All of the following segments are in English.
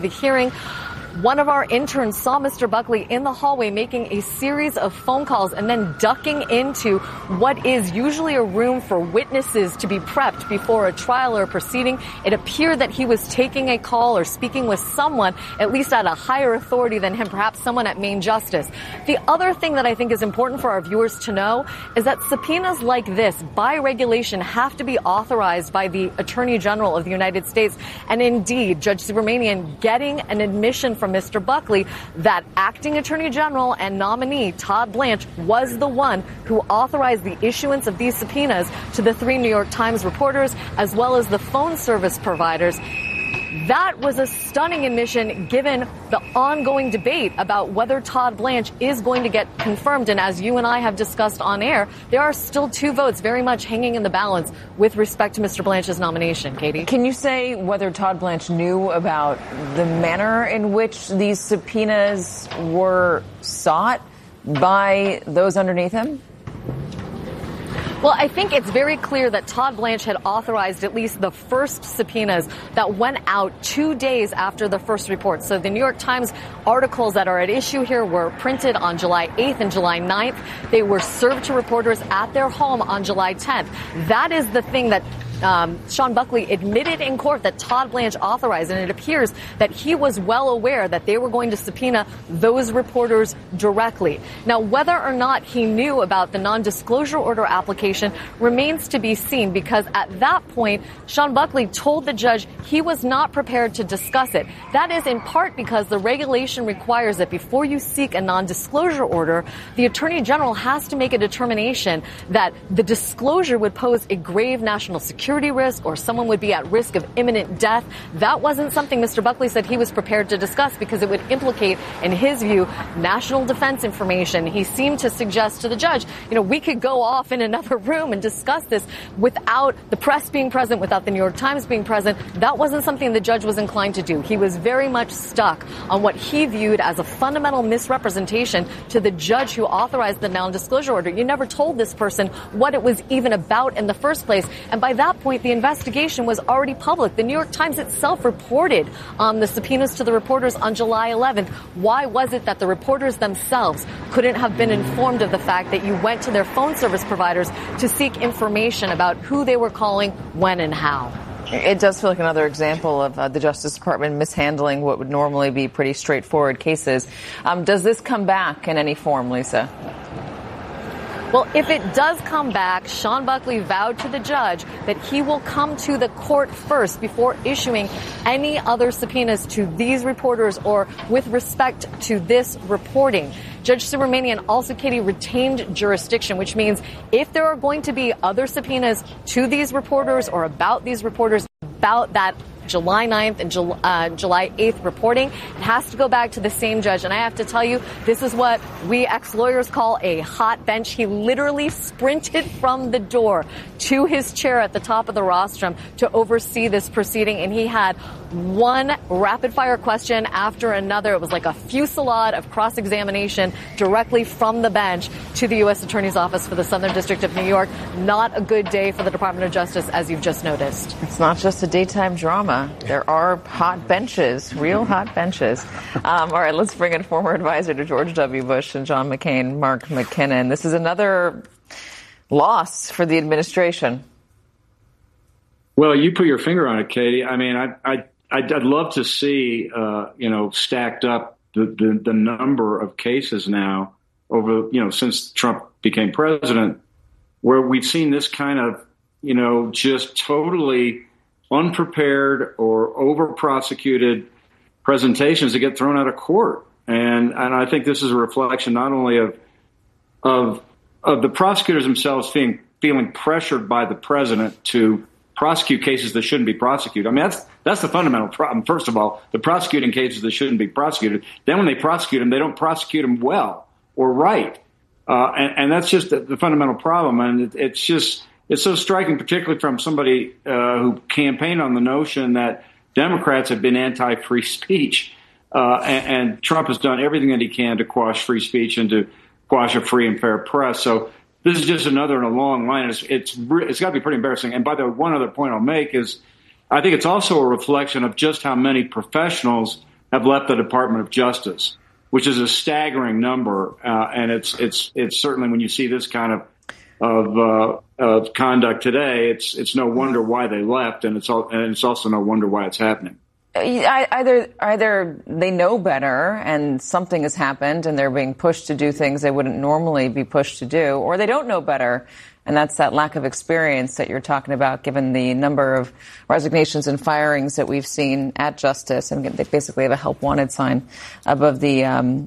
The hearing, one of our interns saw Mr. Buckley in the hallway making a series of phone calls and then ducking into what is usually a room for witnesses to be prepped before a trial or a proceeding. It appeared that he was taking a call or speaking with someone, at least at a higher authority than him, perhaps someone at Main Justice. The other thing that I think is important for our viewers to know is that subpoenas like this, by regulation, have to be authorized by the Attorney General of the United States. And indeed, Judge Subramanian getting an admission from Mr. Buckley that acting Attorney General and nominee Todd Blanche was the one who authorized the issuance of these subpoenas to the 3 New York Times reporters as well as the phone service providers. That was a stunning admission given the ongoing debate about whether Todd Blanche is going to get confirmed. And as you and I have discussed on air, there are still 2 votes very much hanging in the balance with respect to Mr. Blanche's nomination. Katie? Can you say whether Todd Blanche knew about the manner in which these subpoenas were sought by those underneath him? Well, I think it's very clear that Todd Blanche had authorized at least the first subpoenas that went out 2 days after the first report. So the New York Times articles that are at issue here were printed on July 8th and July 9th. They were served to reporters at their home on July 10th. That is the thing that Sean Buckley admitted in court that Todd Blanche authorized, and it appears that he was well aware that they were going to subpoena those reporters directly. Now, whether or not he knew about the non-disclosure order application remains to be seen, because at that point, Sean Buckley told the judge he was not prepared to discuss it. That is in part because the regulation requires that before you seek a non-disclosure order, the Attorney General has to make a determination that the disclosure would pose a grave national security risk or someone would be at risk of imminent death. That wasn't something Mr. Buckley said he was prepared to discuss because it would implicate, in his view, national defense information. He seemed to suggest to the judge, we could go off in another room and discuss this without the press being present, without the New York Times being present. That wasn't something the judge was inclined to do. He was very much stuck on what he viewed as a fundamental misrepresentation to the judge who authorized the non-disclosure order. You never told this person what it was even about in the first place. And by that point, the investigation was already public. The New York Times itself reported on the subpoenas to the reporters on July 11th. Why was it that the reporters themselves couldn't have been informed of the fact that you went to their phone service providers to seek information about who they were calling, when, and how? It does feel like another example of the Justice Department mishandling what would normally be pretty straightforward cases. Does this come back in any form, Lisa? Well, if it does come back, Sean Buckley vowed to the judge that he will come to the court first before issuing any other subpoenas to these reporters or with respect to this reporting. Judge Subramanian also, Katie, retained jurisdiction, which means if there are going to be other subpoenas to these reporters or about these reporters about that July 9th and July 8th reporting, it has to go back to the same judge. And I have to tell you, this is what we ex-lawyers call a hot bench. He literally sprinted from the door to his chair at the top of the rostrum to oversee this proceeding. And he had one rapid-fire question after another. It was like a fusillade of cross-examination directly from the bench to the U.S. Attorney's Office for the Southern District of New York. Not a good day for the Department of Justice, as you've just noticed. It's not just a daytime drama. There are hot benches, real hot benches. All right, let's bring in former advisor to George W. Bush and John McCain, Mark McKinnon. This is another loss for the administration. Well, you put your finger on it, Katie. I mean, I'd love to see, stacked up the number of cases now over, since Trump became president, where we've seen this kind of, just totally unprepared or over-prosecuted presentations that get thrown out of court. And I think this is a reflection not only of the prosecutors themselves feeling pressured by the president to prosecute cases that shouldn't be prosecuted. I mean, that's the fundamental problem. First of all, the prosecuting cases that shouldn't be prosecuted. Then when they prosecute them, they don't prosecute them well or right. And that's just the fundamental problem. And it's so striking, particularly from somebody who campaigned on the notion that Democrats have been anti-free speech. And Trump has done everything that he can to quash free speech and to quash a free and fair press. So this is just another in a long line. It's got to be pretty embarrassing. And by the way, one other point I'll make is I think it's also a reflection of just how many professionals have left the Department of Justice, which is a staggering number. And it's certainly, when you see this kind of conduct today, it's no wonder why they left, and it's also no wonder why it's happening. Either they know better and something has happened and they're being pushed to do things they wouldn't normally be pushed to do, or they don't know better. And that's that lack of experience that you're talking about, given the number of resignations and firings that we've seen at Justice. And they basically have a help wanted sign above the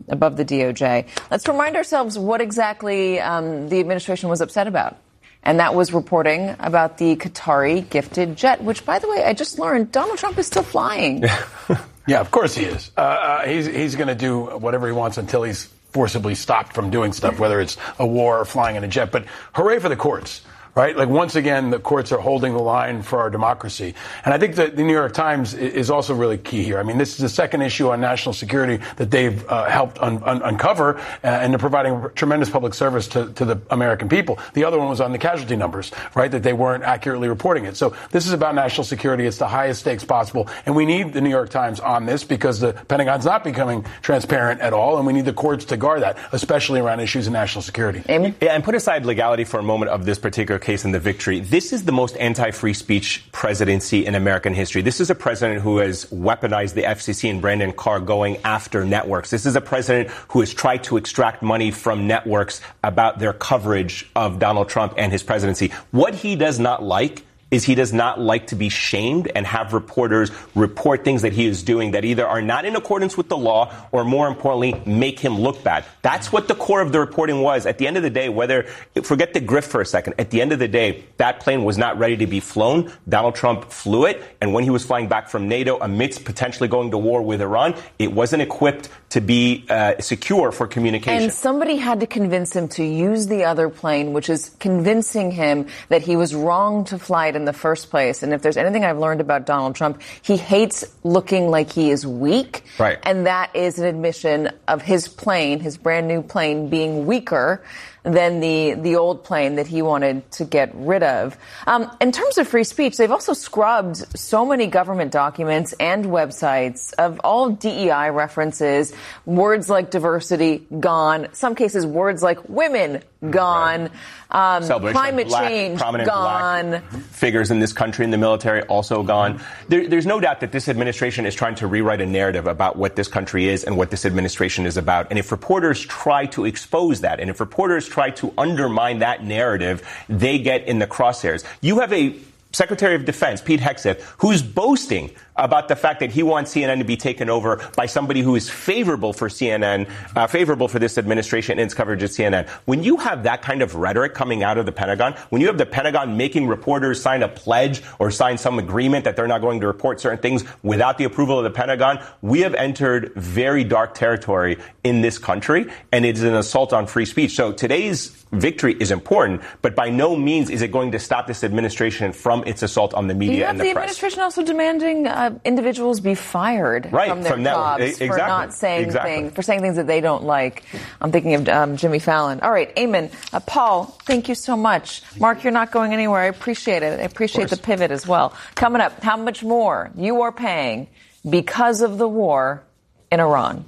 DOJ. Let's remind ourselves what exactly the administration was upset about. And that was reporting about the Qatari gifted jet, which, by the way, I just learned Donald Trump is still flying. Yeah, of course he is. He's going to do whatever he wants until he's forcibly stopped from doing stuff, whether it's a war or flying in a jet. But hooray for the courts. Right? Like, once again, the courts are holding the line for our democracy. And I think that the New York Times is also really key here. I mean, this is the second issue on national security that they've helped uncover, and they're providing tremendous public service to the American people. The other one was on the casualty numbers, right, that they weren't accurately reporting it. So this is about national security. It's the highest stakes possible. And we need the New York Times on this because the Pentagon's not becoming transparent at all, and we need the courts to guard that, especially around issues of national security. Amy? Yeah, and put aside legality for a moment of this particular case and the victory. This is the most anti-free speech presidency in American history. This is a president who has weaponized the FCC and Brandon Carr going after networks. This is a president who has tried to extract money from networks about their coverage of Donald Trump and his presidency. What he does not like is he does not like to be shamed and have reporters report things that he is doing that either are not in accordance with the law or, more importantly, make him look bad. That's what the core of the reporting was. At the end of the day, forget the grift for a second. At the end of the day, that plane was not ready to be flown. Donald Trump flew it. And when he was flying back from NATO amidst potentially going to war with Iran, it wasn't equipped to be secure for communication. And somebody had to convince him to use the other plane, which is convincing him that he was wrong to fly it in the first place. And if there's anything I've learned about Donald Trump, he hates looking like he is weak. Right. And that is an admission of his plane, his brand new plane, being weaker than the old plane that he wanted to get rid of. In terms of free speech, they've also scrubbed so many government documents and websites of all DEI references, words like diversity, gone. Some cases, words like women, gone. Climate change, prominent gone. Black figures in this country in the military, also gone. There's no doubt that this administration is trying to rewrite a narrative about what this country is and what this administration is about. And if reporters try to expose that, and if reporters try to undermine that narrative, they get in the crosshairs. You have a Secretary of Defense, Pete Hegseth, who's boasting about the fact that he wants CNN to be taken over by somebody who is favorable for CNN, favorable for this administration and its coverage at CNN. When you have that kind of rhetoric coming out of the Pentagon, when you have the Pentagon making reporters sign a pledge or sign some agreement that they're not going to report certain things without the approval of the Pentagon, we have entered very dark territory in this country, and it is an assault on free speech. So today's victory is important, but by no means is it going to stop this administration from its assault on the media and the press. You have the administration also demanding individuals be fired from their jobs for not saying things, for saying things that they don't like. I'm thinking of Jimmy Fallon. All right, Eamon, Paul, thank you so much. Mark, you're not going anywhere. I appreciate it. I appreciate the pivot as well. Coming up, how much more you are paying because of the war in Iran.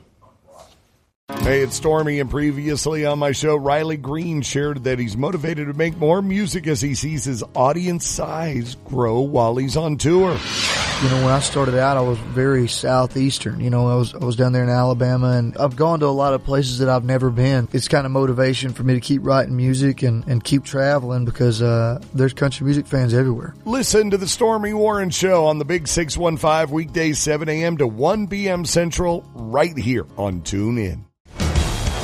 Hey, it's Stormy, and previously on my show, Riley Green shared that he's motivated to make more music as he sees his audience size grow while he's on tour. You know, when I started out, I was very southeastern. You know, I was down there in Alabama, and I've gone to a lot of places that I've never been. It's kind of motivation for me to keep writing music and keep traveling because there's country music fans everywhere. Listen to the Stormy Warren Show on the Big 615 weekdays 7 a.m. to 1 p.m. Central right here on TuneIn.